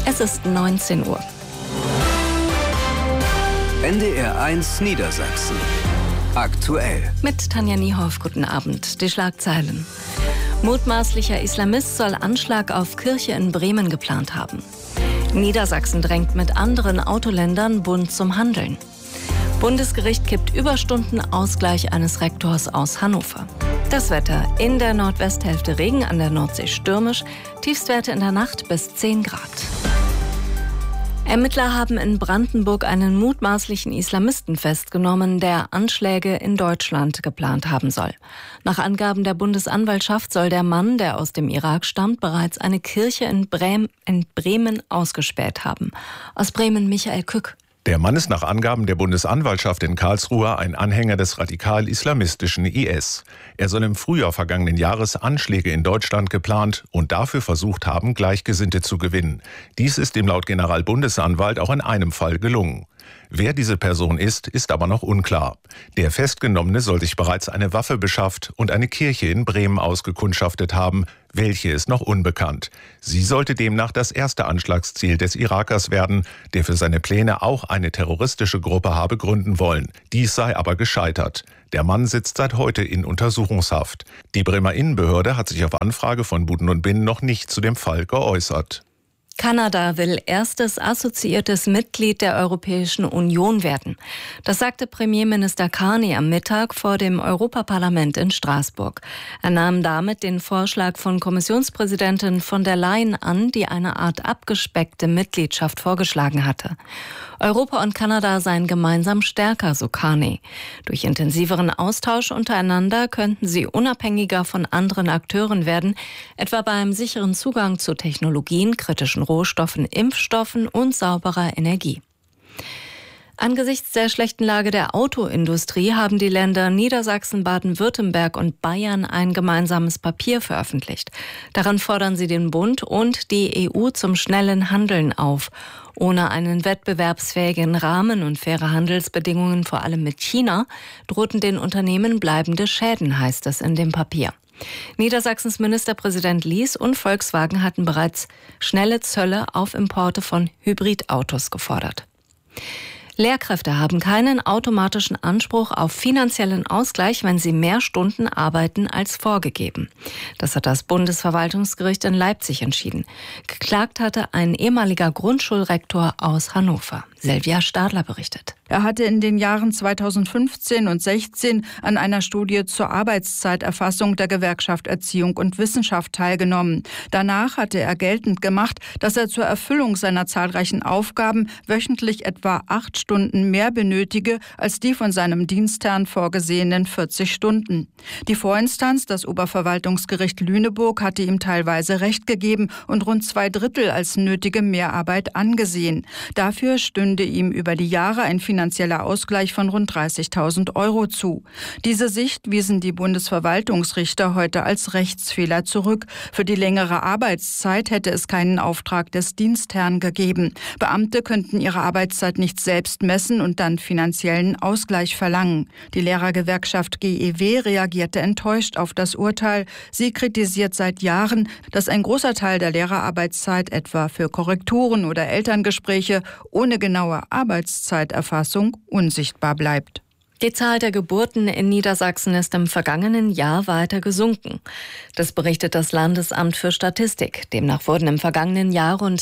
Es ist 19 Uhr. NDR 1 Niedersachsen. Aktuell. Mit Tanja Niehoff, guten Abend. Die Schlagzeilen. Mutmaßlicher Islamist soll Anschlag auf Kirche in Bremen geplant haben. Niedersachsen drängt mit anderen Autoländern bunt zum Handeln. Bundesgericht kippt Überstundenausgleich eines Rektors aus Hannover. Das Wetter: in der Nordwesthälfte Regen, an der Nordsee stürmisch, Tiefstwerte in der Nacht bis 10 Grad. Ermittler haben in Brandenburg einen mutmaßlichen Islamisten festgenommen, der Anschläge in Deutschland geplant haben soll. Nach Angaben der Bundesanwaltschaft soll der Mann, der aus dem Irak stammt, bereits eine Kirche in Bremen ausgespäht haben. Aus Bremen Michael Kück. Der Mann ist nach Angaben der Bundesanwaltschaft in Karlsruhe ein Anhänger des radikal-islamistischen IS. Er soll im Frühjahr vergangenen Jahres Anschläge in Deutschland geplant und dafür versucht haben, Gleichgesinnte zu gewinnen. Dies ist ihm laut Generalbundesanwalt auch in einem Fall gelungen. Wer diese Person ist aber noch unklar. Der Festgenommene soll sich bereits eine Waffe beschafft und eine Kirche in Bremen ausgekundschaftet haben. Welche ist noch unbekannt. Sie sollte demnach das erste Anschlagsziel des Irakers werden, der für seine Pläne auch eine terroristische Gruppe habe gründen wollen. Dies sei aber gescheitert. Der Mann sitzt seit heute in Untersuchungshaft. Die Bremer Innenbehörde hat sich auf Anfrage von Buden & Binn noch nicht zu dem Fall geäußert. Kanada will erstes assoziiertes Mitglied der Europäischen Union werden. Das sagte Premierminister Carney am Mittag vor dem Europaparlament in Straßburg. Er nahm damit den Vorschlag von Kommissionspräsidentin von der Leyen an, die eine Art abgespeckte Mitgliedschaft vorgeschlagen hatte. Europa und Kanada seien gemeinsam stärker, so Carney. Durch intensiveren Austausch untereinander könnten sie unabhängiger von anderen Akteuren werden, etwa beim sicheren Zugang zu Technologien, kritischen Rohstoffen, Impfstoffen und sauberer Energie. Angesichts der schlechten Lage der Autoindustrie haben die Länder Niedersachsen, Baden-Württemberg und Bayern ein gemeinsames Papier veröffentlicht. Darin fordern sie den Bund und die EU zum schnellen Handeln auf. Ohne einen wettbewerbsfähigen Rahmen und faire Handelsbedingungen, vor allem mit China, drohten den Unternehmen bleibende Schäden, heißt es in dem Papier. Niedersachsens Ministerpräsident Lies und Volkswagen hatten bereits schnelle Zölle auf Importe von Hybridautos gefordert. Lehrkräfte haben keinen automatischen Anspruch auf finanziellen Ausgleich, wenn sie mehr Stunden arbeiten als vorgegeben. Das hat das Bundesverwaltungsgericht in Leipzig entschieden. Geklagt hatte ein ehemaliger Grundschulrektor aus Hannover. Silvia Stadler berichtet. Er hatte in den Jahren 2015 und 2016 an einer Studie zur Arbeitszeiterfassung der Gewerkschaft Erziehung und Wissenschaft teilgenommen. Danach hatte er geltend gemacht, dass er zur Erfüllung seiner zahlreichen Aufgaben wöchentlich etwa 8 Stunden mehr benötige als die von seinem Dienstherrn vorgesehenen 40 Stunden. Die Vorinstanz, das Oberverwaltungsgericht Lüneburg, hatte ihm teilweise Recht gegeben und rund 2/3 als nötige Mehrarbeit angesehen. Dafür stünde ihm über die Jahre ein finanzieller Ausgleich von rund 30.000 € zu. Diese Sicht wiesen die Bundesverwaltungsrichter heute als Rechtsfehler zurück. Für die längere Arbeitszeit hätte es keinen Auftrag des Dienstherrn gegeben. Beamte könnten ihre Arbeitszeit nicht selbst messen und dann finanziellen Ausgleich verlangen. Die Lehrergewerkschaft GEW reagierte enttäuscht auf das Urteil. Sie kritisiert seit Jahren, dass ein großer Teil der Lehrerarbeitszeit etwa für Korrekturen oder Elterngespräche ohne genaue Arbeitszeiterfassung unsichtbar bleibt. Die Zahl der Geburten in Niedersachsen ist im vergangenen Jahr weiter gesunken. Das berichtet das Landesamt für Statistik. Demnach wurden im vergangenen Jahr rund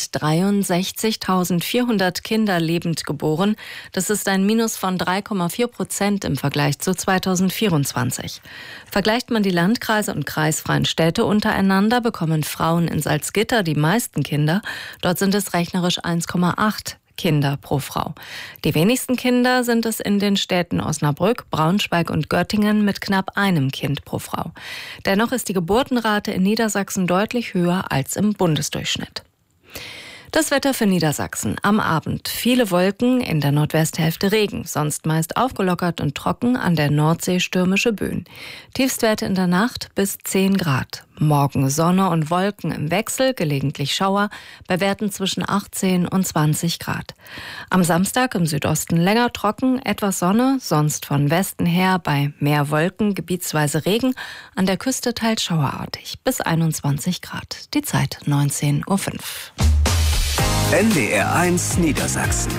63.400 Kinder lebend geboren. Das ist ein Minus von 3,4% im Vergleich zu 2024. Vergleicht man die Landkreise und kreisfreien Städte untereinander, bekommen Frauen in Salzgitter die meisten Kinder. Dort sind es rechnerisch 1,8 Kinder pro Frau. Die wenigsten Kinder sind es in den Städten Osnabrück, Braunschweig und Göttingen mit knapp einem Kind pro Frau. Dennoch ist die Geburtenrate in Niedersachsen deutlich höher als im Bundesdurchschnitt. Das Wetter für Niedersachsen. Am Abend viele Wolken, in der Nordwesthälfte Regen, sonst meist aufgelockert und trocken, an der Nordsee stürmische Böen. Tiefstwerte in der Nacht bis 10 Grad. Morgen Sonne und Wolken im Wechsel, gelegentlich Schauer, bei Werten zwischen 18 und 20 Grad. Am Samstag im Südosten länger trocken, etwas Sonne, sonst von Westen her bei mehr Wolken, gebietsweise Regen, an der Küste teils schauerartig, bis 21 Grad. Die Zeit 19:05 Uhr. NDR1 Niedersachsen.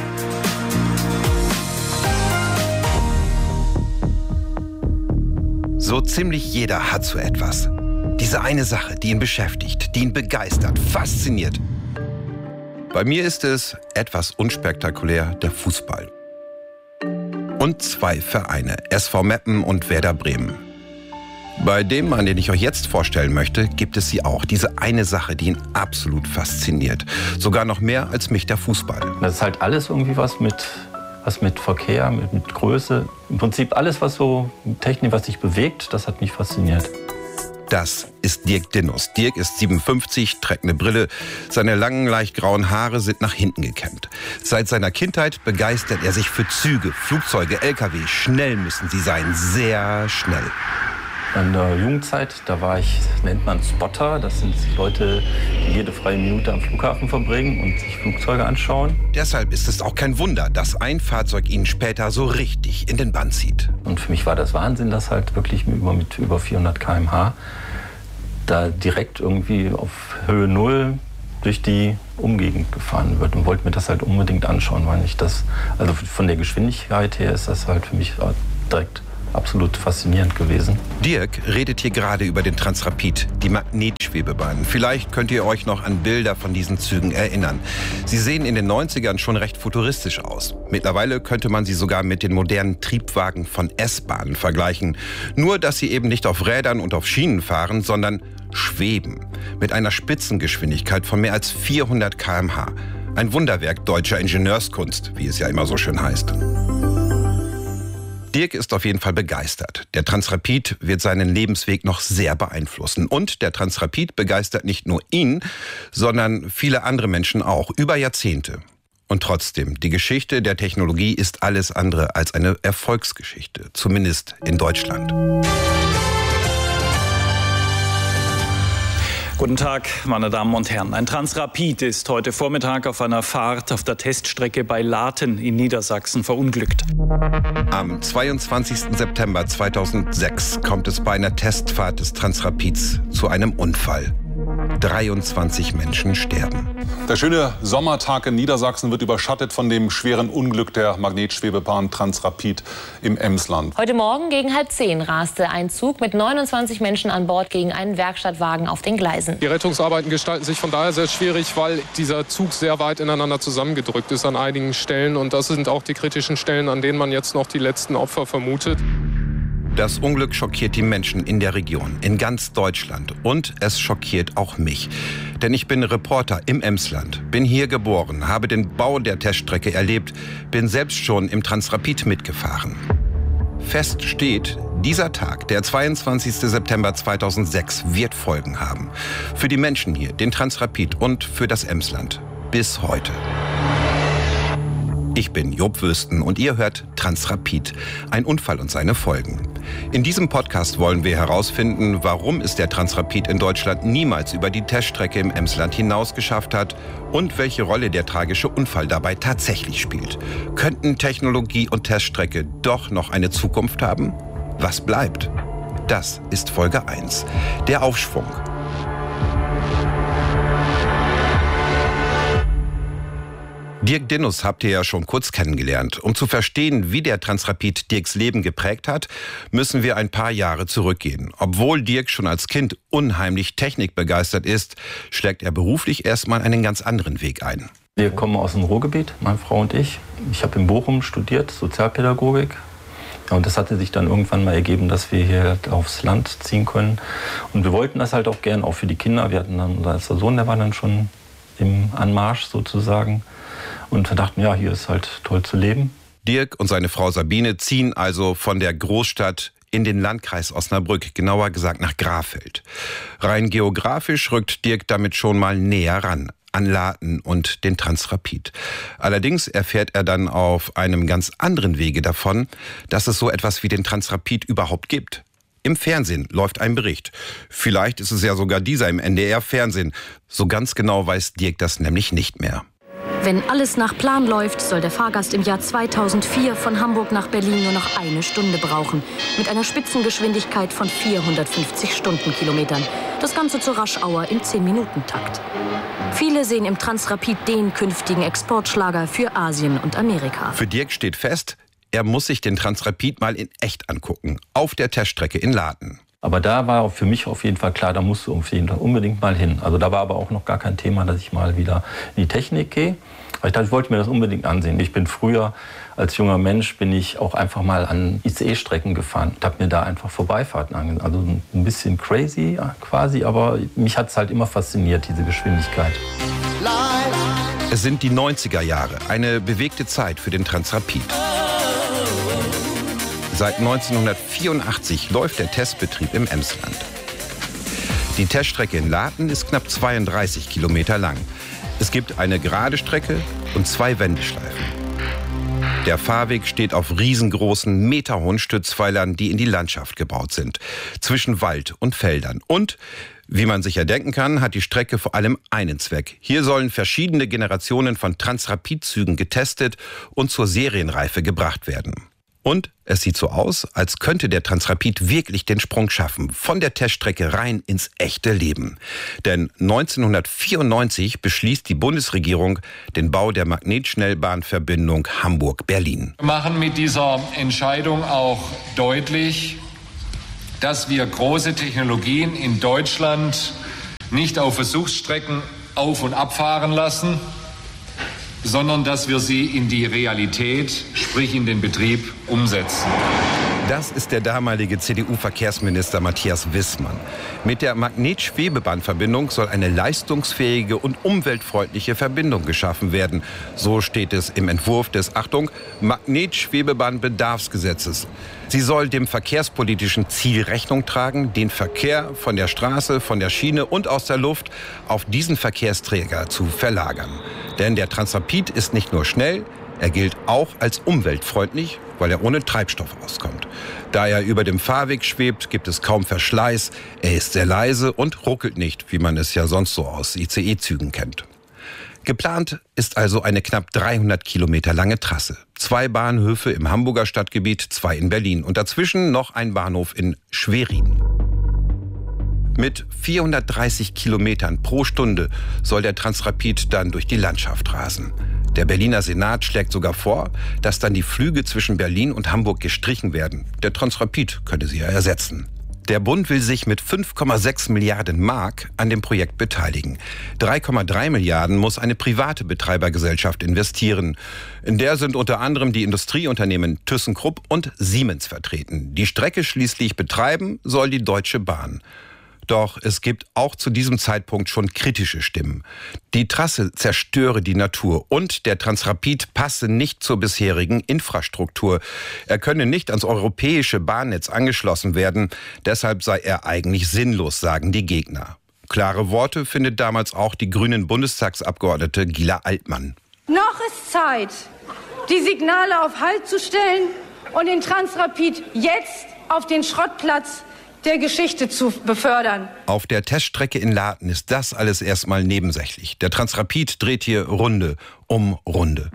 So ziemlich jeder hat so etwas. Diese eine Sache, die ihn beschäftigt, die ihn begeistert, fasziniert. Bei mir ist es etwas unspektakulär der Fußball. Und 2 Vereine, SV Meppen und Werder Bremen. Bei dem, an den ich euch jetzt vorstellen möchte, gibt es sie auch. Diese eine Sache, die ihn absolut fasziniert. Sogar noch mehr als mich der Fußball. Das ist halt alles irgendwie was mit Verkehr, mit Größe. Im Prinzip alles, was so Technik, was sich bewegt, das hat mich fasziniert. Das ist Dirk Dinnus. Dirk ist 57, trägt eine Brille. Seine langen, leicht grauen Haare sind nach hinten gekämmt. Seit seiner Kindheit begeistert er sich für Züge, Flugzeuge, LKW. Schnell müssen sie sein, sehr schnell. In der Jugendzeit, da war ich, nennt man Spotter. Das sind Leute, die jede freie Minute am Flughafen verbringen und sich Flugzeuge anschauen. Deshalb ist es auch kein Wunder, dass ein Fahrzeug ihn später so richtig in den Bann zieht. Und für mich war das Wahnsinn, dass halt wirklich mit über 400 km/h da direkt irgendwie auf Höhe 0 durch die Umgegend gefahren wird und wollte mir das halt unbedingt anschauen, weil ich das, also von der Geschwindigkeit her ist das halt für mich direkt absolut faszinierend gewesen. Dirk redet hier gerade über den Transrapid, die Magnetschwebebahn. Vielleicht könnt ihr euch noch an Bilder von diesen Zügen erinnern. Sie sehen in den 90ern schon recht futuristisch aus. Mittlerweile könnte man sie sogar mit den modernen Triebwagen von S-Bahnen vergleichen. Nur, dass sie eben nicht auf Rädern und auf Schienen fahren, sondern schweben. Mit einer Spitzengeschwindigkeit von mehr als 400 km/h. Ein Wunderwerk deutscher Ingenieurskunst, wie es ja immer so schön heißt. Dirk ist auf jeden Fall begeistert. Der Transrapid wird seinen Lebensweg noch sehr beeinflussen. Und der Transrapid begeistert nicht nur ihn, sondern viele andere Menschen auch, über Jahrzehnte. Und trotzdem, die Geschichte der Technologie ist alles andere als eine Erfolgsgeschichte, zumindest in Deutschland. Guten Tag, meine Damen und Herren. Ein Transrapid ist heute Vormittag auf einer Fahrt auf der Teststrecke bei Laten in Niedersachsen verunglückt. Am 22. September 2006 kommt es bei einer Testfahrt des Transrapids zu einem Unfall. 23 Menschen sterben. Der schöne Sommertag in Niedersachsen wird überschattet von dem schweren Unglück der Magnetschwebebahn Transrapid im Emsland. Heute Morgen gegen 9:30 raste ein Zug mit 29 Menschen an Bord gegen einen Werkstattwagen auf den Gleisen. Die Rettungsarbeiten gestalten sich von daher sehr schwierig, weil dieser Zug sehr weit ineinander zusammengedrückt ist an einigen Stellen. Und das sind auch die kritischen Stellen, an denen man jetzt noch die letzten Opfer vermutet. Das Unglück schockiert die Menschen in der Region, in ganz Deutschland. Und es schockiert auch mich. Denn ich bin Reporter im Emsland, bin hier geboren, habe den Bau der Teststrecke erlebt, bin selbst schon im Transrapid mitgefahren. Fest steht, dieser Tag, der 22. September 2006, wird Folgen haben. Für die Menschen hier, den Transrapid und für das Emsland. Bis heute. Ich bin Job Wüsten und ihr hört Transrapid, ein Unfall und seine Folgen. In diesem Podcast wollen wir herausfinden, warum es der Transrapid in Deutschland niemals über die Teststrecke im Emsland hinaus geschafft hat und welche Rolle der tragische Unfall dabei tatsächlich spielt. Könnten Technologie und Teststrecke doch noch eine Zukunft haben? Was bleibt? Das ist Folge 1, der Aufschwung. Dirk Dinnus habt ihr ja schon kurz kennengelernt. Um zu verstehen, wie der Transrapid Dirks Leben geprägt hat, müssen wir ein paar Jahre zurückgehen. Obwohl Dirk schon als Kind unheimlich technikbegeistert ist, schlägt er beruflich erstmal einen ganz anderen Weg ein. Wir kommen aus dem Ruhrgebiet, meine Frau und ich. Ich habe in Bochum studiert, Sozialpädagogik. Und das hatte sich dann irgendwann mal ergeben, dass wir hier aufs Land ziehen können. Und wir wollten das halt auch gern, auch für die Kinder. Wir hatten dann, unser erster Sohn, der war dann schon im Anmarsch sozusagen. Und wir dachten, ja, hier ist halt toll zu leben. Dirk und seine Frau Sabine ziehen also von der Großstadt in den Landkreis Osnabrück, genauer gesagt nach Grafeld. Rein geografisch rückt Dirk damit schon mal näher ran an Laten und den Transrapid. Allerdings erfährt er dann auf einem ganz anderen Wege davon, dass es so etwas wie den Transrapid überhaupt gibt. Im Fernsehen läuft ein Bericht. Vielleicht ist es ja sogar dieser im NDR-Fernsehen. So ganz genau weiß Dirk das nämlich nicht mehr. Wenn alles nach Plan läuft, soll der Fahrgast im Jahr 2004 von Hamburg nach Berlin nur noch 1 Stunde brauchen. Mit einer Spitzengeschwindigkeit von 450 Stundenkilometern. Das Ganze zur Rush-Hour im 10-Minuten-Takt. Viele sehen im Transrapid den künftigen Exportschlager für Asien und Amerika. Für Dirk steht fest, er muss sich den Transrapid mal in echt angucken. Auf der Teststrecke in Laden. Aber da war für mich auf jeden Fall klar, da musst du unbedingt mal hin. Also da war aber auch noch gar kein Thema, dass ich mal wieder in die Technik gehe. Aber ich dachte, ich wollte mir das unbedingt ansehen. Ich bin früher, als junger Mensch, bin ich auch einfach mal an ICE-Strecken gefahren und habe mir da einfach Vorbeifahrten angesehen. Also ein bisschen crazy quasi, aber mich hat es halt immer fasziniert, diese Geschwindigkeit. Es sind die 90er Jahre, eine bewegte Zeit für den Transrapid. Seit 1984 läuft der Testbetrieb im Emsland. Die Teststrecke in Laden ist knapp 32 Kilometer lang. Es gibt eine gerade Strecke und 2 Wendeschleifen. Der Fahrweg steht auf riesengroßen, meterhohen Stützpfeilern, die in die Landschaft gebaut sind, zwischen Wald und Feldern. Und, wie man sich ja denken kann, hat die Strecke vor allem einen Zweck. Hier sollen verschiedene Generationen von Transrapid-Zügen getestet und zur Serienreife gebracht werden. Und es sieht so aus, als könnte der Transrapid wirklich den Sprung schaffen, von der Teststrecke rein ins echte Leben. Denn 1994 beschließt die Bundesregierung den Bau der Magnetschnellbahnverbindung Hamburg-Berlin. Wir machen mit dieser Entscheidung auch deutlich, dass wir große Technologien in Deutschland nicht auf Versuchsstrecken auf- und abfahren lassen, sondern dass wir sie in die Realität, sprich in den Betrieb, umsetzen. Das ist der damalige CDU-Verkehrsminister Matthias Wissmann. Mit der Magnetschwebebahnverbindung soll eine leistungsfähige und umweltfreundliche Verbindung geschaffen werden. So steht es im Entwurf des, Achtung, Magnetschwebebahnbedarfsgesetzes. Sie soll dem verkehrspolitischen Ziel Rechnung tragen, den Verkehr von der Straße, von der Schiene und aus der Luft auf diesen Verkehrsträger zu verlagern. Denn der Transrapid ist nicht nur schnell, er gilt auch als umweltfreundlich, weil er ohne Treibstoff auskommt. Da er über dem Fahrweg schwebt, gibt es kaum Verschleiß. Er ist sehr leise und ruckelt nicht, wie man es ja sonst so aus ICE-Zügen kennt. Geplant ist also eine knapp 300 Kilometer lange Trasse. 2 Bahnhöfe im Hamburger Stadtgebiet, 2 in Berlin und dazwischen noch ein Bahnhof in Schwerin. Mit 430 Kilometern pro Stunde soll der Transrapid dann durch die Landschaft rasen. Der Berliner Senat schlägt sogar vor, dass dann die Flüge zwischen Berlin und Hamburg gestrichen werden. Der Transrapid könnte sie ja ersetzen. Der Bund will sich mit 5,6 Milliarden Mark an dem Projekt beteiligen. 3,3 Milliarden muss eine private Betreibergesellschaft investieren. In der sind unter anderem die Industrieunternehmen ThyssenKrupp und Siemens vertreten. Die Strecke schließlich betreiben soll die Deutsche Bahn. Doch es gibt auch zu diesem Zeitpunkt schon kritische Stimmen. Die Trasse zerstöre die Natur und der Transrapid passe nicht zur bisherigen Infrastruktur. Er könne nicht ans europäische Bahnnetz angeschlossen werden. Deshalb sei er eigentlich sinnlos, sagen die Gegner. Klare Worte findet damals auch die grünen Bundestagsabgeordnete Gila Altmann. Noch ist Zeit, die Signale auf Halt zu stellen und den Transrapid jetzt auf den Schrottplatz der Geschichte zu befördern. Auf der Teststrecke in Laden ist das alles erstmal nebensächlich. Der Transrapid dreht hier Runde um Runde.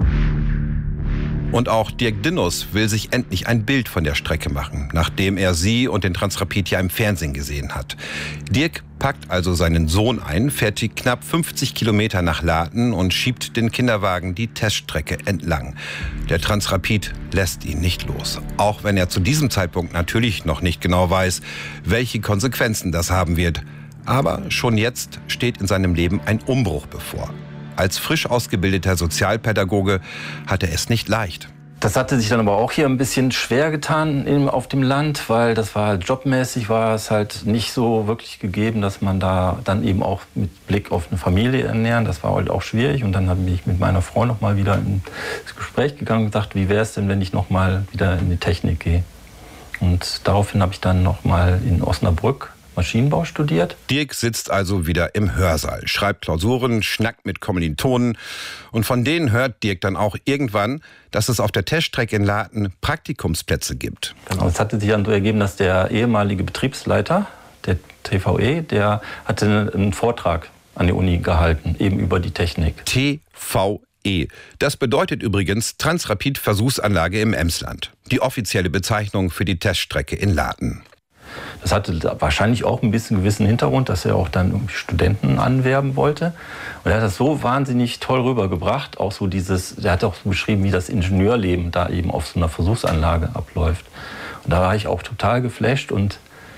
Und auch Dirk Dinnus will sich endlich ein Bild von der Strecke machen, nachdem er sie und den Transrapid ja im Fernsehen gesehen hat. Dirk packt also seinen Sohn ein, fährt die knapp 50 Kilometer nach Laden und schiebt den Kinderwagen die Teststrecke entlang. Der Transrapid lässt ihn nicht los, auch wenn er zu diesem Zeitpunkt natürlich noch nicht genau weiß, welche Konsequenzen das haben wird. Aber schon jetzt steht in seinem Leben ein Umbruch bevor. Als frisch ausgebildeter Sozialpädagoge hat er es nicht leicht. Das hatte sich dann aber auch hier ein bisschen schwer getan auf dem Land, weil das war halt jobmäßig, war es halt nicht so wirklich gegeben, dass man da dann eben auch mit Blick auf eine Familie ernähren. Das war halt auch schwierig und dann bin ich mit meiner Frau noch mal wieder ins Gespräch gegangen und gedacht, wie wäre es denn, wenn ich noch mal wieder in die Technik gehe? Und daraufhin habe ich dann noch mal in Osnabrück Maschinenbau studiert. Dirk sitzt also wieder im Hörsaal, schreibt Klausuren, schnackt mit Kommilitonen und von denen hört Dirk dann auch irgendwann, dass es auf der Teststrecke in Laden Praktikumsplätze gibt. Genau, es hatte sich dann so ergeben, dass der ehemalige Betriebsleiter der TVE, der hatte einen Vortrag an die Uni gehalten, eben über die Technik. TVE. TRE. Das bedeutet übrigens Transrapid-Versuchsanlage im Emsland. Die offizielle Bezeichnung für die Teststrecke in Laten. Das hatte wahrscheinlich auch ein bisschen gewissen Hintergrund, dass er auch dann irgendwie Studenten anwerben wollte. Und er hat das so wahnsinnig toll rübergebracht. Auch so er hat auch so beschrieben, wie das Ingenieurleben da eben auf so einer Versuchsanlage abläuft. Und da war ich auch total geflasht. Und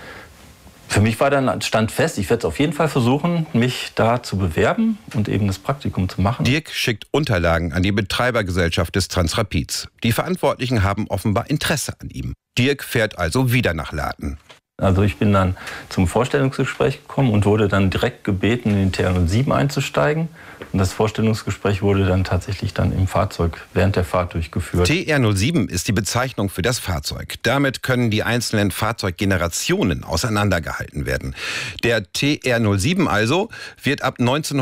für mich stand fest, ich werde es auf jeden Fall versuchen, mich da zu bewerben und eben das Praktikum zu machen. Dirk schickt Unterlagen an die Betreibergesellschaft des Transrapids. Die Verantwortlichen haben offenbar Interesse an ihm. Dirk fährt also wieder nach Laten. Also ich bin dann zum Vorstellungsgespräch gekommen und wurde dann direkt gebeten, in den TR07 einzusteigen. Und das Vorstellungsgespräch wurde dann tatsächlich im Fahrzeug während der Fahrt durchgeführt. TR07 ist die Bezeichnung für das Fahrzeug. Damit können die einzelnen Fahrzeuggenerationen auseinandergehalten werden. Der TR07 also wird ab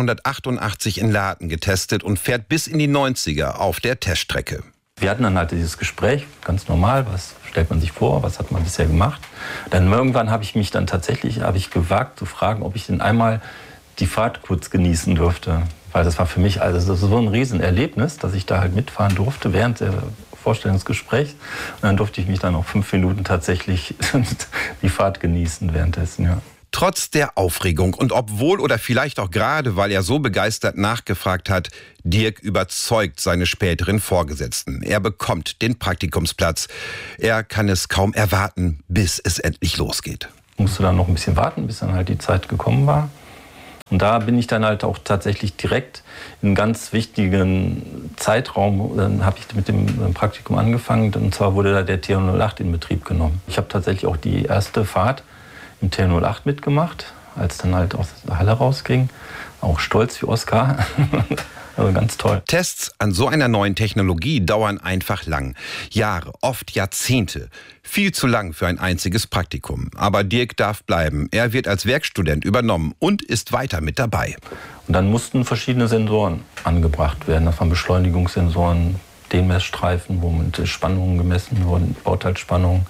1988 in Laten getestet und fährt bis in die 90er auf der Teststrecke. Wir hatten dann halt dieses Gespräch, ganz normal, was stellt man sich vor, was hat man bisher gemacht. Dann irgendwann habe ich mich dann tatsächlich gewagt zu fragen, ob ich denn einmal die Fahrt kurz genießen durfte. Weil das war für mich so ein Riesenerlebnis, dass ich da halt mitfahren durfte während der Vorstellungsgesprächs. Und dann durfte ich mich dann auch 5 Minuten tatsächlich die Fahrt genießen währenddessen, ja. Trotz der Aufregung und obwohl oder vielleicht auch gerade, weil er so begeistert nachgefragt hat, Dirk überzeugt seine späteren Vorgesetzten. Er bekommt den Praktikumsplatz. Er kann es kaum erwarten, bis es endlich losgeht. Ich musste dann noch ein bisschen warten, bis dann halt die Zeit gekommen war. Und da bin ich dann halt auch tatsächlich direkt in einen ganz wichtigen Zeitraum, dann habe ich mit dem Praktikum angefangen. Und zwar wurde da der TR08 in Betrieb genommen. Ich habe tatsächlich auch die erste Fahrt im TR08 mitgemacht, als dann halt aus der Halle rausging. Auch stolz wie Oskar. Also ganz toll. Tests an so einer neuen Technologie dauern einfach lang. Jahre, oft Jahrzehnte. Viel zu lang für ein einziges Praktikum. Aber Dirk darf bleiben. Er wird als Werkstudent übernommen und ist weiter mit dabei. Und dann mussten verschiedene Sensoren angebracht werden. Das waren Beschleunigungssensoren, Messstreifen, wo mit Spannungen gemessen wurden, Bauteilspannungen.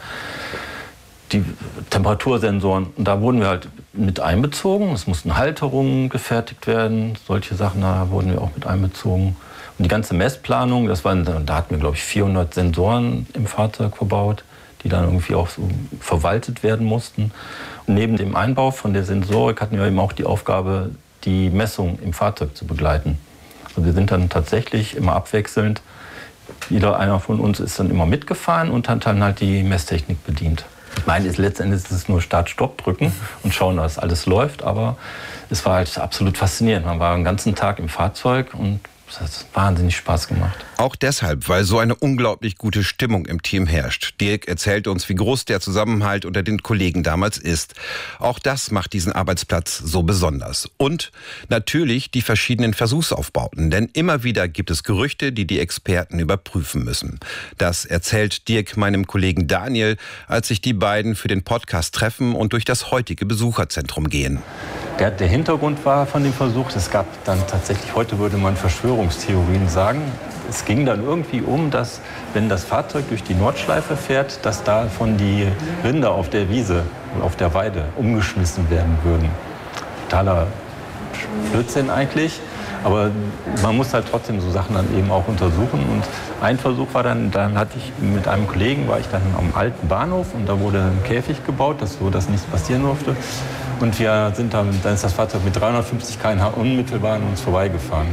Die Temperatursensoren, da wurden wir halt mit einbezogen. Es mussten Halterungen gefertigt werden, solche Sachen, da wurden wir auch mit einbezogen. Und die ganze Messplanung, da hatten wir, glaube ich, 400 Sensoren im Fahrzeug verbaut, die dann irgendwie auch so verwaltet werden mussten. Und neben dem Einbau von der Sensorik hatten wir eben auch die Aufgabe, die Messung im Fahrzeug zu begleiten. Also wir sind dann tatsächlich immer abwechselnd, einer von uns ist dann immer mitgefahren und hat dann halt die Messtechnik bedient. Ich meine, letztendlich ist es nur Start-Stopp drücken und schauen, dass alles läuft. Aber es war halt absolut faszinierend. Man war den ganzen Tag im Fahrzeug und es hat wahnsinnig Spaß gemacht. Auch deshalb, weil so eine unglaublich gute Stimmung im Team herrscht. Dirk erzählt uns, wie groß der Zusammenhalt unter den Kollegen damals ist. Auch das macht diesen Arbeitsplatz so besonders. Und natürlich die verschiedenen Versuchsaufbauten. Denn immer wieder gibt es Gerüchte, die die Experten überprüfen müssen. Das erzählt Dirk meinem Kollegen Daniel, als sich die beiden für den Podcast treffen und durch das heutige Besucherzentrum gehen. Der Hintergrund war von dem Versuch, es gab dann tatsächlich, heute würde man Verschwörungstheorien sagen. Es ging dann irgendwie dass, wenn das Fahrzeug durch die Nordschleife fährt, dass davon die Rinder auf der Wiese, auf der Weide umgeschmissen werden würden. Totaler Blödsinn eigentlich. Aber man muss halt trotzdem so Sachen dann eben auch untersuchen. Und ein Versuch war dann hatte ich mit einem Kollegen, war ich dann am alten Bahnhof und da wurde ein Käfig gebaut, so dass nichts passieren durfte. Und wir sind dann ist das Fahrzeug mit 350 km/h unmittelbar an uns vorbeigefahren.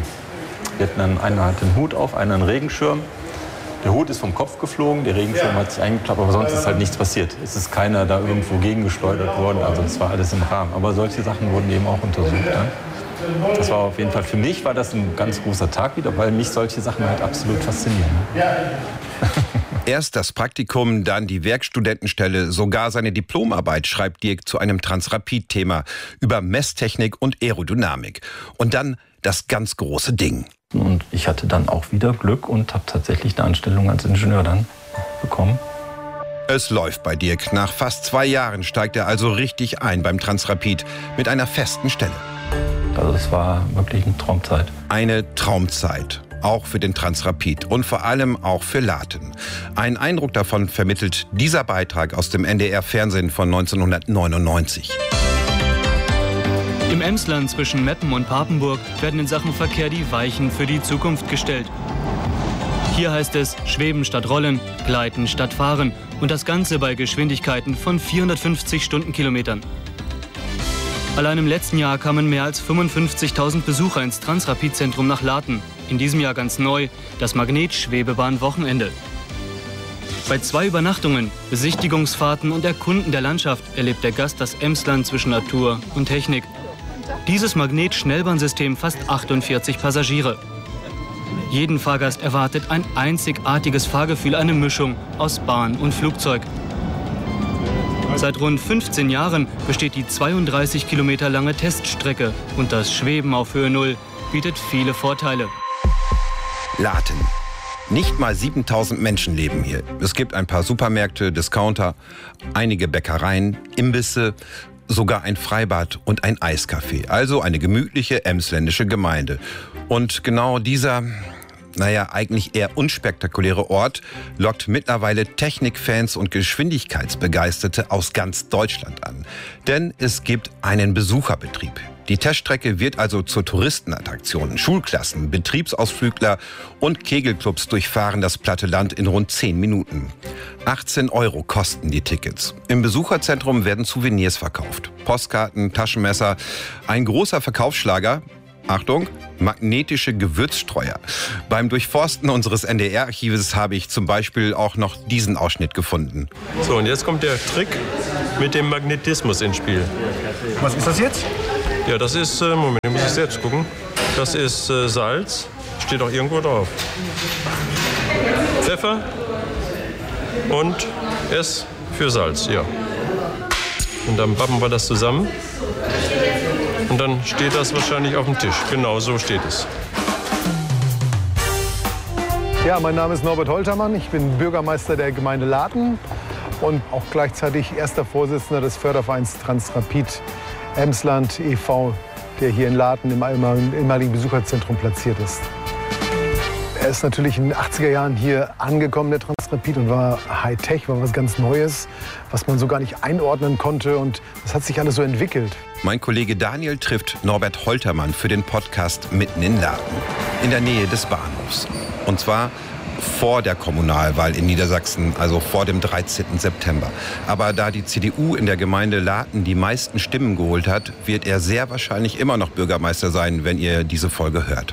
Einer hatte einen Hut auf, einer einen Regenschirm. Der Hut ist vom Kopf geflogen, der Regenschirm hat sich eingeklappt, aber sonst ist halt nichts passiert. Es ist keiner da irgendwo gegengesteuert worden, also das war alles im Rahmen. Aber solche Sachen wurden eben auch untersucht dann. Das war auf jeden Fall, für mich war das ein ganz großer Tag wieder, weil mich solche Sachen halt absolut faszinieren. Erst das Praktikum, dann die Werkstudentenstelle, sogar seine Diplomarbeit schreibt Dirk zu einem Transrapid-Thema über Messtechnik und Aerodynamik. Und dann das ganz große Ding. Und ich hatte dann auch wieder Glück und habe tatsächlich eine Anstellung als Ingenieur dann bekommen. Es läuft bei Dirk. Nach fast 2 Jahren steigt er also richtig ein beim Transrapid mit einer festen Stelle. Also es war wirklich eine Traumzeit. Eine Traumzeit. Auch für den Transrapid und vor allem auch für Laten. Einen Eindruck davon vermittelt dieser Beitrag aus dem NDR-Fernsehen von 1999. Im Emsland zwischen Meppen und Papenburg werden in Sachen Verkehr die Weichen für die Zukunft gestellt. Hier heißt es Schweben statt Rollen, Gleiten statt Fahren und das Ganze bei Geschwindigkeiten von 450 Stundenkilometern. Allein im letzten Jahr kamen mehr als 55.000 Besucher ins Transrapid-Zentrum nach Laten. In diesem Jahr ganz neu, das Magnetschwebebahn-Wochenende. Bei 2 Übernachtungen, Besichtigungsfahrten und Erkunden der Landschaft erlebt der Gast das Emsland zwischen Natur und Technik. Dieses Magnet-Schnellbahnsystem fasst 48 Passagiere. Jeden Fahrgast erwartet ein einzigartiges Fahrgefühl, eine Mischung aus Bahn und Flugzeug. Seit rund 15 Jahren besteht die 32 Kilometer lange Teststrecke und das Schweben auf Höhe 0 bietet viele Vorteile. Laten. Nicht mal 7.000 Menschen leben hier. Es gibt ein paar Supermärkte, Discounter, einige Bäckereien, Imbisse, sogar ein Freibad und ein Eiscafé. Also eine gemütliche emsländische Gemeinde. Und genau dieser, eigentlich eher unspektakuläre Ort lockt mittlerweile Technikfans und Geschwindigkeitsbegeisterte aus ganz Deutschland an. Denn es gibt einen Besucherbetrieb. Die Teststrecke wird also zur Touristenattraktion. Schulklassen, Betriebsausflügler und Kegelclubs durchfahren das platte Land in rund 10 Minuten. 18 € kosten die Tickets. Im Besucherzentrum werden Souvenirs verkauft. Postkarten, Taschenmesser. Ein großer Verkaufsschlager. Achtung, magnetische Gewürzstreuer. Beim Durchforsten unseres NDR-Archives habe ich zum Beispiel auch noch diesen Ausschnitt gefunden. So, und jetzt kommt der Trick mit dem Magnetismus ins Spiel. Was ist das jetzt? Ja, das ist, Moment, ich muss selbst gucken. Das ist Salz, steht auch irgendwo drauf. Pfeffer und S für Salz, ja. Und dann bappen wir das zusammen. Und dann steht das wahrscheinlich auf dem Tisch. Genau so steht es. Ja, mein Name ist Norbert Holtermann. Ich bin Bürgermeister der Gemeinde Laten und auch gleichzeitig erster Vorsitzender des Fördervereins Transrapid Emsland e.V., der hier in Laten im ehemaligen Besucherzentrum platziert ist. Er ist natürlich in den 80er Jahren hier angekommen, der Transrapid, und war Hightech, war was ganz Neues, was man so gar nicht einordnen konnte. Und das hat sich alles so entwickelt. Mein Kollege Daniel trifft Norbert Holtermann für den Podcast Mitten in Laten, in der Nähe des Bahnhofs. Und zwar vor der Kommunalwahl in Niedersachsen, also vor dem 13. September. Aber da die CDU in der Gemeinde Laten die meisten Stimmen geholt hat, wird er sehr wahrscheinlich immer noch Bürgermeister sein, wenn ihr diese Folge hört.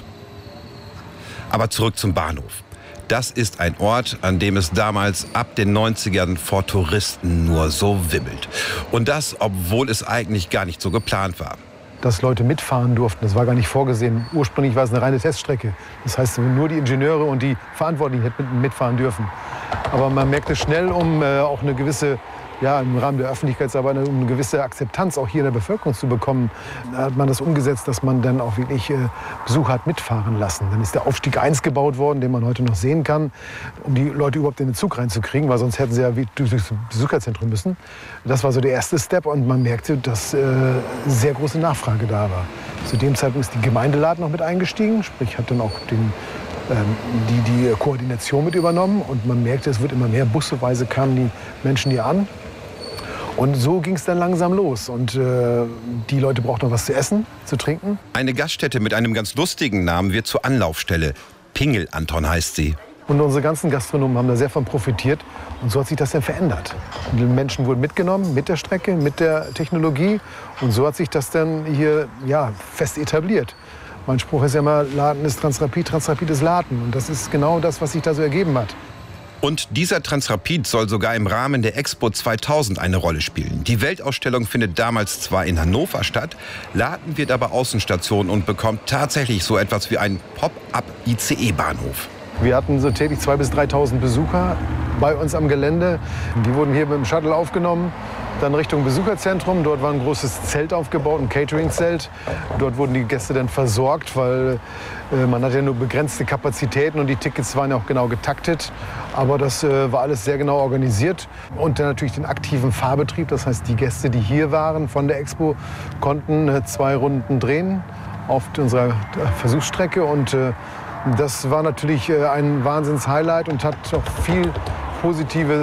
Aber zurück zum Bahnhof. Das ist ein Ort, an dem es damals ab den 90ern vor Touristen nur so wimmelt. Und das, obwohl es eigentlich gar nicht so geplant war. Dass Leute mitfahren durften, das war gar nicht vorgesehen. Ursprünglich war es eine reine Teststrecke. Das heißt, nur die Ingenieure und die Verantwortlichen hätten mitfahren dürfen. Aber man merkte schnell, um auch eine gewisse, im Rahmen der Öffentlichkeitsarbeit, um eine gewisse Akzeptanz auch hier in der Bevölkerung zu bekommen, hat man das umgesetzt, dass man dann auch wirklich Besucher hat mitfahren lassen. Dann ist der Aufstieg 1 gebaut worden, den man heute noch sehen kann, um die Leute überhaupt in den Zug reinzukriegen, weil sonst hätten sie ja durch das Besucherzentrum müssen. Das war so der erste Step und man merkte, dass sehr große Nachfrage da war. Zu dem Zeitpunkt ist die Gemeinde Laten noch mit eingestiegen, sprich hat dann auch die Koordination mit übernommen und man merkte, es wird immer mehr, busseweise kamen die Menschen hier an. Und so ging es dann langsam los. Und die Leute brauchten noch was zu essen, zu trinken. Eine Gaststätte mit einem ganz lustigen Namen wird zur Anlaufstelle. Pingel Anton heißt sie. Und unsere ganzen Gastronomen haben da sehr von profitiert. Und so hat sich das dann verändert. Und die Menschen wurden mitgenommen mit der Strecke, mit der Technologie. Und so hat sich das dann hier fest etabliert. Mein Spruch ist ja immer, Laten ist Transrapid, Transrapid ist Laten. Und das ist genau das, was sich da so ergeben hat. Und dieser Transrapid soll sogar im Rahmen der Expo 2000 eine Rolle spielen. Die Weltausstellung findet damals zwar in Hannover statt, Laten wird aber Außenstation und bekommt tatsächlich so etwas wie einen Pop-up-ICE-Bahnhof. Wir hatten so täglich 2.000 bis 3.000 Besucher bei uns am Gelände. Die wurden hier mit dem Shuttle aufgenommen, dann Richtung Besucherzentrum. Dort war ein großes Zelt aufgebaut, ein Catering-Zelt. Dort wurden die Gäste dann versorgt, weil man hat ja nur begrenzte Kapazitäten und die Tickets waren ja auch genau getaktet. Aber das war alles sehr genau organisiert. Und dann natürlich den aktiven Fahrbetrieb. Das heißt, die Gäste, die hier waren von der Expo, konnten 2 Runden drehen auf unserer Versuchsstrecke. Und das war natürlich ein Wahnsinns-Highlight und hat auch viel positive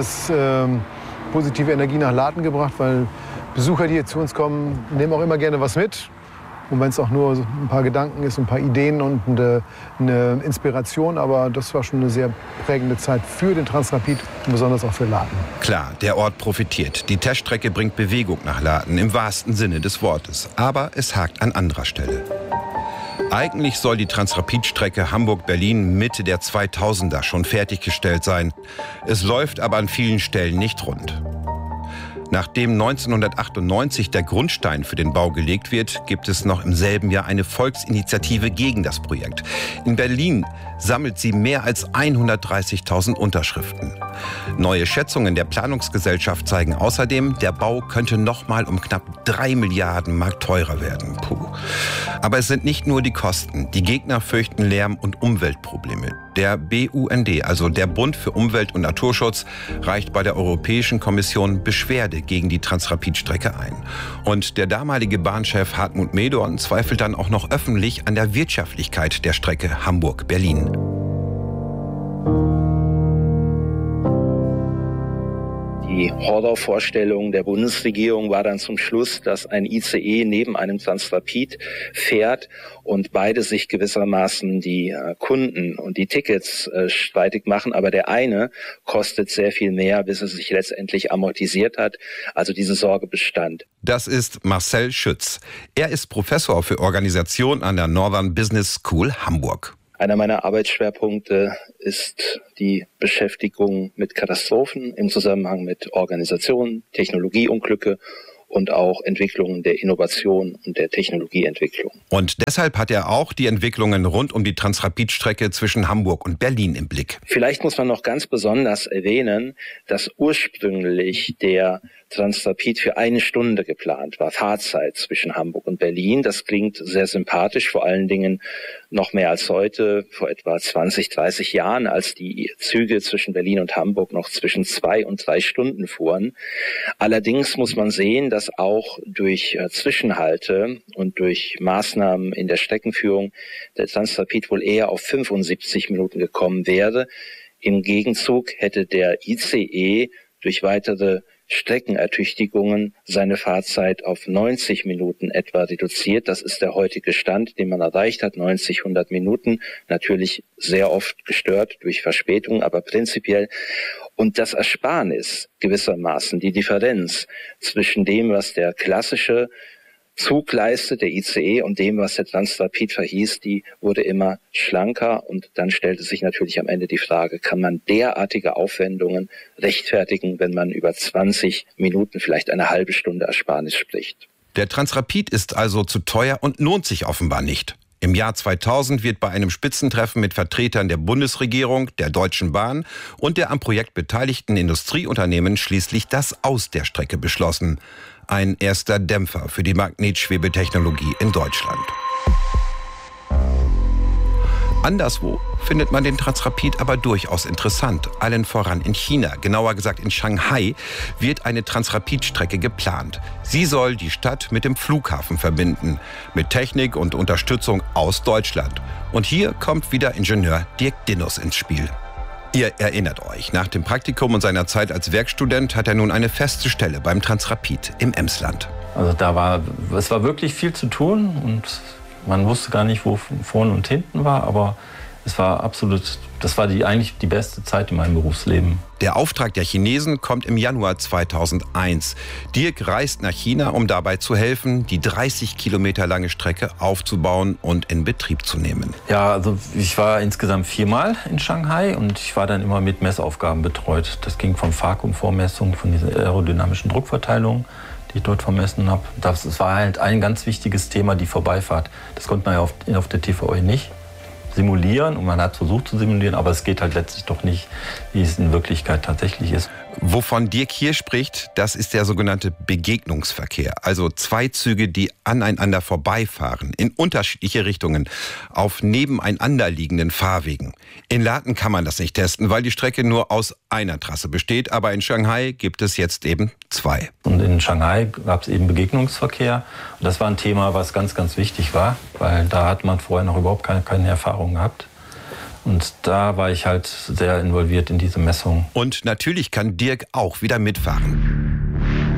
Energie nach Laten gebracht, weil Besucher, die hier zu uns kommen, nehmen auch immer gerne was mit. Und wenn es auch nur ein paar Gedanken ist, ein paar Ideen und eine Inspiration. Aber das war schon eine sehr prägende Zeit für den Transrapid und besonders auch für Laden. Klar, der Ort profitiert. Die Teststrecke bringt Bewegung nach Laden im wahrsten Sinne des Wortes. Aber es hakt an anderer Stelle. Eigentlich soll die Transrapid-Strecke Hamburg-Berlin Mitte der 2000er schon fertiggestellt sein. Es läuft aber an vielen Stellen nicht rund. Nachdem 1998 der Grundstein für den Bau gelegt wird, gibt es noch im selben Jahr eine Volksinitiative gegen das Projekt. In Berlin sammelt sie mehr als 130.000 Unterschriften. Neue Schätzungen der Planungsgesellschaft zeigen außerdem, der Bau könnte noch mal um knapp 3 Milliarden Mark teurer werden. Puh. Aber es sind nicht nur die Kosten. Die Gegner fürchten Lärm- und Umweltprobleme. Der BUND, also der Bund für Umwelt und Naturschutz, reicht bei der Europäischen Kommission Beschwerde gegen die Transrapid-Strecke ein. Und der damalige Bahnchef Hartmut Medorn zweifelt dann auch noch öffentlich an der Wirtschaftlichkeit der Strecke Hamburg-Berlin. Die Horrorvorstellung der Bundesregierung war dann zum Schluss, dass ein ICE neben einem Transrapid fährt und beide sich gewissermaßen die Kunden und die Tickets streitig machen. Aber der eine kostet sehr viel mehr, bis es sich letztendlich amortisiert hat. Also diese Sorge bestand. Das ist Marcel Schütz. Er ist Professor für Organisation an der Northern Business School Hamburg. Einer meiner Arbeitsschwerpunkte ist die Beschäftigung mit Katastrophen im Zusammenhang mit Organisationen, Technologieunglücke und auch Entwicklungen der Innovation und der Technologieentwicklung. Und deshalb hat er auch die Entwicklungen rund um die Transrapid-Strecke zwischen Hamburg und Berlin im Blick. Vielleicht muss man noch ganz besonders erwähnen, dass ursprünglich der Transrapid für 1 Stunde geplant war, Fahrzeit zwischen Hamburg und Berlin. Das klingt sehr sympathisch, vor allen Dingen noch mehr als heute, vor etwa 20, 30 Jahren, als die Züge zwischen Berlin und Hamburg noch zwischen 2 und 3 Stunden fuhren. Allerdings muss man sehen, dass auch durch Zwischenhalte und durch Maßnahmen in der Streckenführung der Transrapid wohl eher auf 75 Minuten gekommen wäre. Im Gegenzug hätte der ICE durch weitere Streckenertüchtigungen seine Fahrzeit auf 90 Minuten etwa reduziert. Das ist der heutige Stand, den man erreicht hat, 90, 100 Minuten. Natürlich sehr oft gestört durch Verspätung, aber prinzipiell. Und das Ersparnis gewissermaßen, die Differenz zwischen dem, was der klassische Zug leistet, der ICE, und dem, was der Transrapid verhieß, die wurde immer schlanker. Und dann stellte sich natürlich am Ende die Frage, kann man derartige Aufwendungen rechtfertigen, wenn man über 20 Minuten, vielleicht eine halbe Stunde Ersparnis spricht? Der Transrapid ist also zu teuer und lohnt sich offenbar nicht. Im Jahr 2000 wird bei einem Spitzentreffen mit Vertretern der Bundesregierung, der Deutschen Bahn und der am Projekt beteiligten Industrieunternehmen schließlich das Aus der Strecke beschlossen. Ein erster Dämpfer für die Magnetschwebetechnologie in Deutschland. Anderswo findet man den Transrapid aber durchaus interessant. Allen voran in China, genauer gesagt in Shanghai, wird eine Transrapid-Strecke geplant. Sie soll die Stadt mit dem Flughafen verbinden, mit Technik und Unterstützung aus Deutschland. Und hier kommt wieder Ingenieur Dirk Dinnus ins Spiel. Ihr erinnert euch, nach dem Praktikum und seiner Zeit als Werkstudent hat er nun eine feste Stelle beim Transrapid im Emsland. Also es war wirklich viel zu tun und man wusste gar nicht, wo vorne und hinten war, aber es war absolut, das war eigentlich die beste Zeit in meinem Berufsleben. Der Auftrag der Chinesen kommt im Januar 2001. Dirk reist nach China, um dabei zu helfen, die 30 Kilometer lange Strecke aufzubauen und in Betrieb zu nehmen. Ja, also ich war insgesamt 4-mal in Shanghai und ich war dann immer mit Messaufgaben betreut. Das ging von Vakuumvormessung, von dieser aerodynamischen Druckverteilung, die ich dort vermessen habe. Das war halt ein ganz wichtiges Thema, die Vorbeifahrt. Das konnte man ja auf der TVÖ nicht simulieren und man hat versucht zu simulieren, aber es geht halt letztlich doch nicht, wie es in Wirklichkeit tatsächlich ist. Wovon Dirk hier spricht, das ist der sogenannte Begegnungsverkehr. Also 2 Züge, die aneinander vorbeifahren, in unterschiedliche Richtungen, auf nebeneinander liegenden Fahrwegen. In Laden kann man das nicht testen, weil die Strecke nur aus einer Trasse besteht, aber in Shanghai gibt es jetzt eben 2. Und in Shanghai gab es eben Begegnungsverkehr. Und das war ein Thema, was ganz, ganz wichtig war, weil da hat man vorher noch überhaupt keine Erfahrung gehabt. Und da war ich halt sehr involviert in diese Messung. Und natürlich kann Dirk auch wieder mitfahren.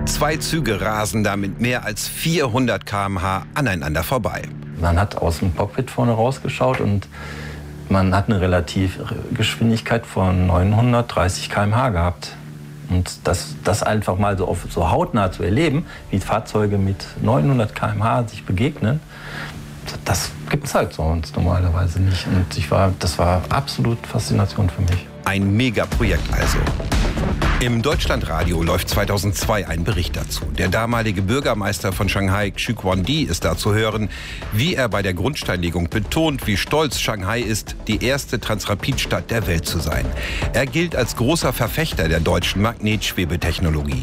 2 Züge rasen da mit mehr als 400 km/h aneinander vorbei. Man hat aus dem Cockpit vorne rausgeschaut und man hat eine Relativgeschwindigkeit von 930 km/h gehabt. Und das einfach mal so hautnah zu erleben, wie Fahrzeuge mit 900 km/h sich begegnen, das gibt es halt sonst normalerweise nicht. Und das war absolut Faszination für mich. Ein Megaprojekt also. Im Deutschlandradio läuft 2002 ein Bericht dazu. Der damalige Bürgermeister von Shanghai, Xu Guangdi, ist da zu hören, wie er bei der Grundsteinlegung betont, wie stolz Shanghai ist, die erste Transrapid-Stadt der Welt zu sein. Er gilt als großer Verfechter der deutschen Magnetschwebetechnologie.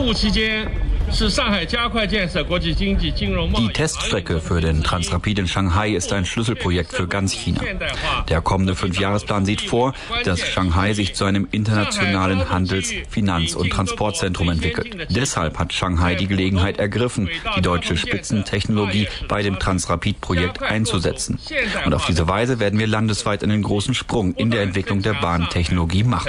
Die Teststrecke für den Transrapid in Shanghai ist ein Schlüsselprojekt für ganz China. Der kommende 5-Jahresplan sieht vor, dass Shanghai sich zu einem internationalen Handels-, Finanz- und Transportzentrum entwickelt. Deshalb hat Shanghai die Gelegenheit ergriffen, die deutsche Spitzentechnologie bei dem Transrapid-Projekt einzusetzen. Und auf diese Weise werden wir landesweit einen großen Sprung in der Entwicklung der Bahntechnologie machen.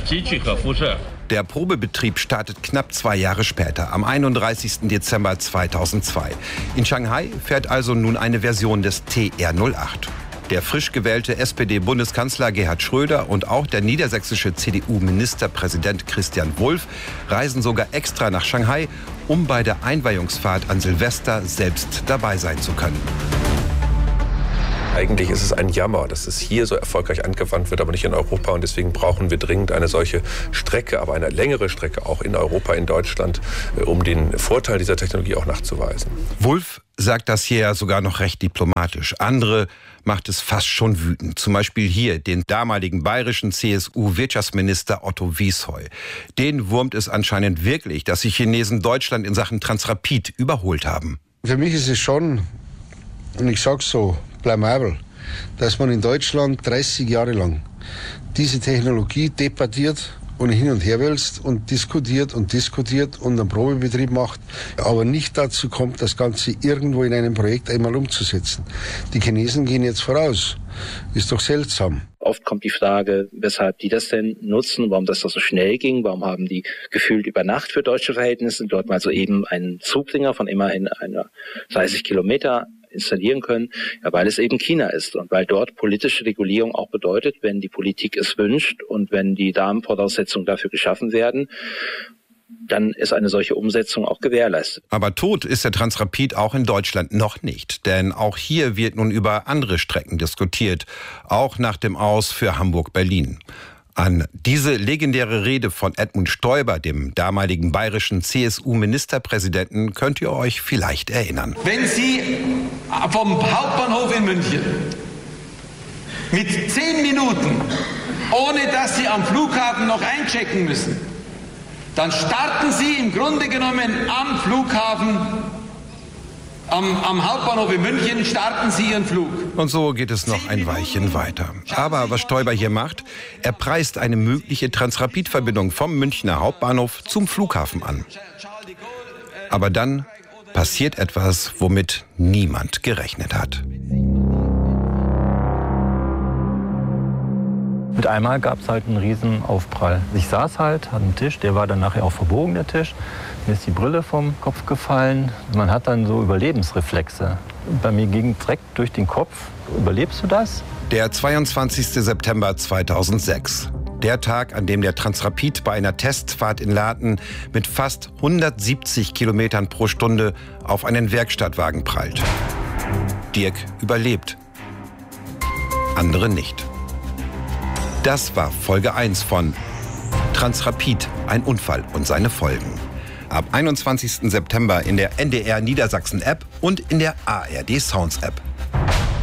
Der Probebetrieb startet knapp 2 Jahre später, am 31. Dezember 2002. In Shanghai fährt also nun eine Version des TR-08. Der frisch gewählte SPD-Bundeskanzler Gerhard Schröder und auch der niedersächsische CDU-Ministerpräsident Christian Wulff reisen sogar extra nach Shanghai, um bei der Einweihungsfahrt an Silvester selbst dabei sein zu können. Eigentlich ist es ein Jammer, dass es hier so erfolgreich angewandt wird, aber nicht in Europa. Und deswegen brauchen wir dringend eine solche Strecke, aber eine längere Strecke auch in Europa, in Deutschland, um den Vorteil dieser Technologie auch nachzuweisen. Wulff sagt das hier sogar noch recht diplomatisch. Andere macht es fast schon wütend. Zum Beispiel hier den damaligen bayerischen CSU-Wirtschaftsminister Otto Wiesheu. Den wurmt es anscheinend wirklich, dass die Chinesen Deutschland in Sachen Transrapid überholt haben. Für mich ist es schon, und ich sag's so, blamabel, dass man in Deutschland 30 Jahre lang diese Technologie debattiert und hin und her wälzt und diskutiert und einen Probebetrieb macht, aber nicht dazu kommt, das Ganze irgendwo in einem Projekt einmal umzusetzen. Die Chinesen gehen jetzt voraus. Ist doch seltsam. Oft kommt die Frage, weshalb die das denn nutzen, warum das doch so schnell ging, warum haben die gefühlt über Nacht für deutsche Verhältnisse dort mal so eben einen Zubringer von immerhin einer 30 Kilometer installieren können, ja, weil es eben China ist und weil dort politische Regulierung auch bedeutet, wenn die Politik es wünscht und wenn die Rahmenvoraussetzungen dafür geschaffen werden, dann ist eine solche Umsetzung auch gewährleistet. Aber tot ist der Transrapid auch in Deutschland noch nicht, denn auch hier wird nun über andere Strecken diskutiert, auch nach dem Aus für Hamburg-Berlin. An diese legendäre Rede von Edmund Stoiber, dem damaligen bayerischen CSU-Ministerpräsidenten, könnt ihr euch vielleicht erinnern. Wenn Sie vom Hauptbahnhof in München mit 10 Minuten, ohne dass Sie am Flughafen noch einchecken müssen, dann starten Sie im Grunde genommen am Flughafen, am Hauptbahnhof in München, starten Sie Ihren Flug. Und so geht es noch ein Weilchen weiter. Aber was Stoiber hier macht, er preist eine mögliche Transrapid-Verbindung vom Münchner Hauptbahnhof zum Flughafen an. Aber dann passiert etwas, womit niemand gerechnet hat. Mit einmal gab es halt einen riesen Aufprall. Ich saß halt an einem Tisch, der war dann nachher auch verbogen, der Tisch. Mir ist die Brille vom Kopf gefallen. Man hat dann so Überlebensreflexe. Bei mir ging direkt durch den Kopf. Überlebst du das? Der 22. September 2006. Der Tag, an dem der Transrapid bei einer Testfahrt in Laten mit fast 170 Kilometern pro Stunde auf einen Werkstattwagen prallt. Dirk überlebt. Andere nicht. Das war Folge 1 von Transrapid, ein Unfall und seine Folgen. Ab 21. September in der NDR Niedersachsen App und in der ARD Sounds App.